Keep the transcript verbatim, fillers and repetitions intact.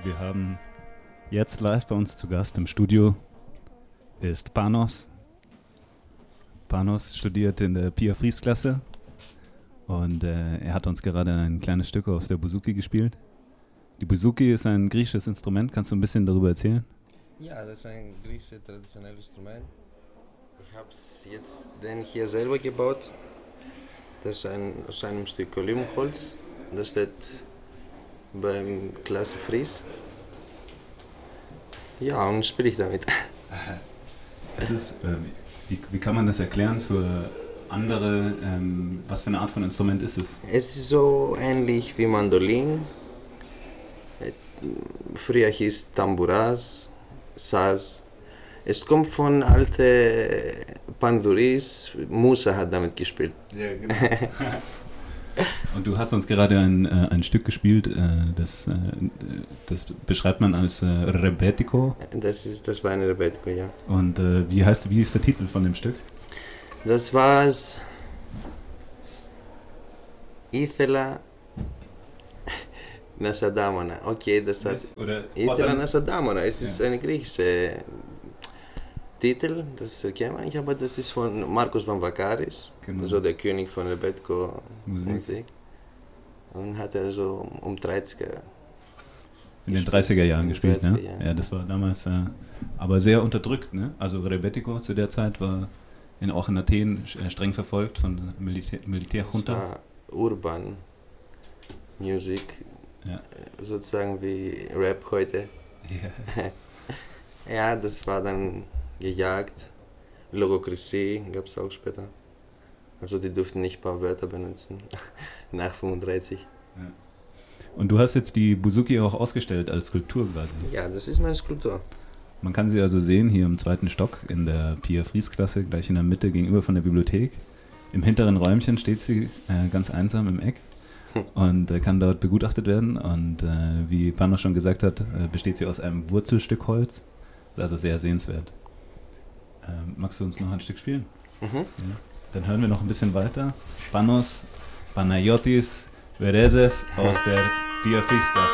Wir haben jetzt live bei uns zu Gast im Studio ist Panos. Panos studiert in der Pia Fries Klasse und äh, er hat uns gerade ein kleines Stück aus der Bouzouki gespielt. Die Bouzouki ist ein griechisches Instrument. Kannst du ein bisschen darüber erzählen? Ja, das ist ein griechisches traditionelles Instrument. Ich habe es jetzt den hier selber gebaut. Das ist ein, aus einem Stück Olivenholz. Das steht beim Klasse Fries. Ja, und spiele ich damit. Es ist, äh, wie, wie kann man das erklären für andere? Ähm, was für eine Art von Instrument ist es? Es ist so ähnlich wie Mandolin. Früher hieß Tambouras, Saz. Es kommt von alten Panduris. Musa hat damit gespielt. Ja, genau. Und du hast uns gerade ein, äh, ein Stück gespielt, äh, das, äh, das beschreibt man als äh, Rebetiko. Das, ist, das war ein Rebetiko, ja. Und äh, wie heißt, wie ist der Titel von dem Stück? Das war's. Ήθελα να σε αντάμωνα. Okay, das hat. Ήθελα να σε αντάμωνα. Es ist ja. Ein griechischer Titel, das erkennt man nicht, aber das ist von Marcos Vamvakaris, genau. Also der König von Rebetiko Musik. Musik. Und hat er so um dreißiger in den dreißiger Jahren gespielt, ne? Ja, das war damals äh, aber sehr unterdrückt, ne? Also Rebetiko zu der Zeit war in, auch in Athen äh, streng verfolgt von der Militär, Militärjunta. Das war Urban Music, ja. Sozusagen wie Rap heute. Yeah. Ja, das war dann gejagt. Logokrisie gab es auch später. Also die durften nicht ein paar Wörter benutzen, nach fünfunddreißig. Ja. Und du hast jetzt die Bouzouki auch ausgestellt als Skulptur quasi? Ja, das ist meine Skulptur. Man kann sie also sehen hier im zweiten Stock in der Pia Fries Klasse, gleich in der Mitte gegenüber von der Bibliothek. Im hinteren Räumchen steht sie äh, ganz einsam im Eck und äh, kann dort begutachtet werden. Und äh, wie Panos schon gesagt hat, äh, besteht sie aus einem Wurzelstück Holz. Ist also sehr sehenswert. Ähm, magst du uns noch ein Stück spielen? Mhm. Ja. Dann hören wir noch ein bisschen weiter. Panos Panayotis Verezes aus der Pia Fries Klasse.